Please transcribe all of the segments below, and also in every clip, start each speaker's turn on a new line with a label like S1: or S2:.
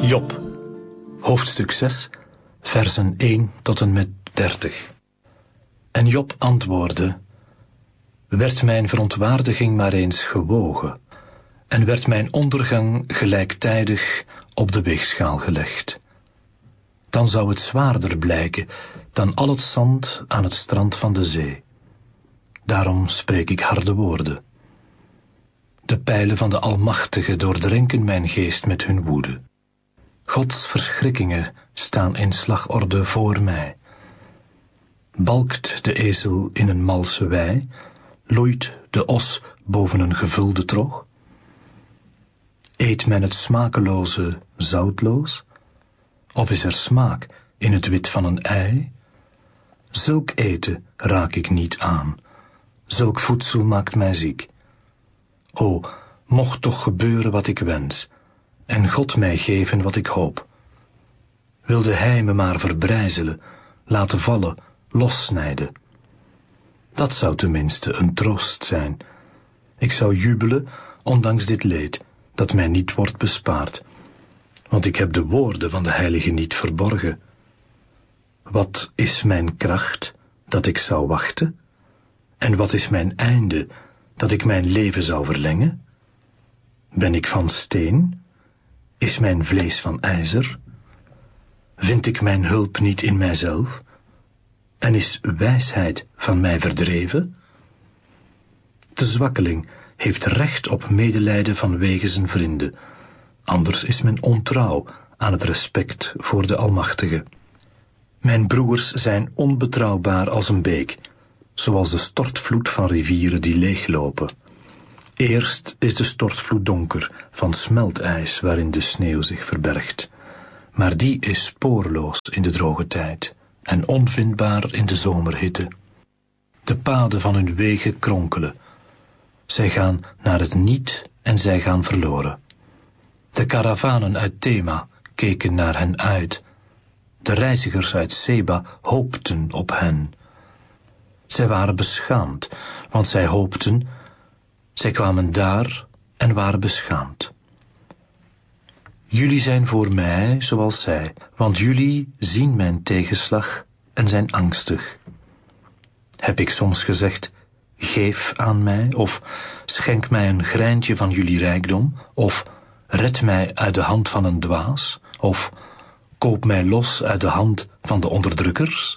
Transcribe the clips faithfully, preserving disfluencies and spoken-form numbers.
S1: Job, hoofdstuk zes, versen één tot en met dertig. En Job antwoordde: werd mijn verontwaardiging maar eens gewogen, en werd mijn ondergang gelijktijdig op de weegschaal gelegd, dan zou het zwaarder blijken dan al het zand aan het strand van de zee. Daarom spreek ik harde woorden. De pijlen van de Almachtige doordrenken mijn geest met hun woede. Gods verschrikkingen staan in slagorde voor mij. Balkt de ezel in een malse wei, loeit de os boven een gevulde trog? Eet men het smakeloze zoutloos? Of is er smaak in het wit van een ei? Zulk eten raak ik niet aan, zulk voedsel maakt mij ziek. O, mocht toch gebeuren wat ik wens, en God mij geven wat ik hoop. Wilde hij me maar verbrijzelen, laten vallen, lossnijden. Dat zou tenminste een troost zijn. Ik zou jubelen, ondanks dit leed, dat mij niet wordt bespaard, want ik heb de woorden van de Heilige niet verborgen. Wat is mijn kracht, dat ik zou wachten? En wat is mijn einde, dat ik mijn leven zou verlengen? Ben ik van steen? Is mijn vlees van ijzer? Vind ik mijn hulp niet in mijzelf? En is wijsheid van mij verdreven? De zwakkeling heeft recht op medelijden vanwege zijn vrienden, anders is men ontrouw aan het respect voor de Almachtige. Mijn broers zijn onbetrouwbaar als een beek, zoals de stortvloed van rivieren die leeglopen. Eerst is de stortvloed donker, van smeltijs waarin de sneeuw zich verbergt, maar die is spoorloos in de droge tijd en onvindbaar in de zomerhitte. De paden van hun wegen kronkelen. Zij gaan naar het niet en zij gaan verloren. De karavanen uit Thema keken naar hen uit. De reizigers uit Seba hoopten op hen. Zij waren beschaamd, want zij hoopten. Zij kwamen daar en waren beschaamd. Jullie zijn voor mij zoals zij, want jullie zien mijn tegenslag en zijn angstig. Heb ik soms gezegd: geef aan mij, of schenk mij een greintje van jullie rijkdom, of red mij uit de hand van een dwaas, of koop mij los uit de hand van de onderdrukkers?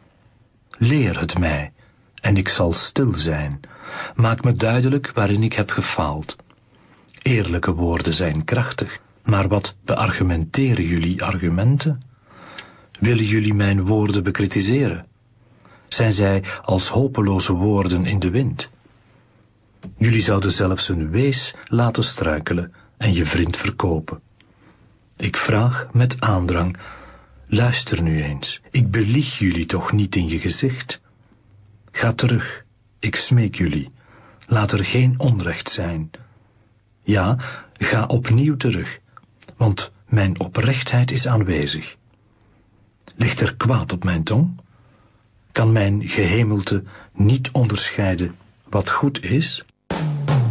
S1: Leer het mij, en ik zal stil zijn. Maak me duidelijk waarin ik heb gefaald. Eerlijke woorden zijn krachtig, maar wat beargumenteren jullie argumenten? Willen jullie mijn woorden bekritiseren? Zijn zij als hopeloze woorden in de wind? Jullie zouden zelfs een wees laten struikelen en je vriend verkopen. Ik vraag met aandrang, luister nu eens, ik belieg jullie toch niet in je gezicht? Ga terug, ik smeek jullie, laat er geen onrecht zijn. Ja, ga opnieuw terug, want mijn oprechtheid is aanwezig. Ligt er kwaad op mijn tong? Kan mijn gehemelte niet onderscheiden wat goed is?